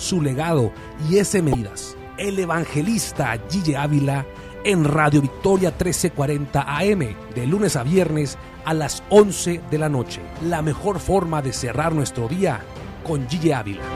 su legado y ese medidas. El evangelista Gille Ávila en Radio Victoria 1340 AM, de lunes a viernes a las 11 de la noche. La mejor forma de cerrar nuestro día con Gille Ávila.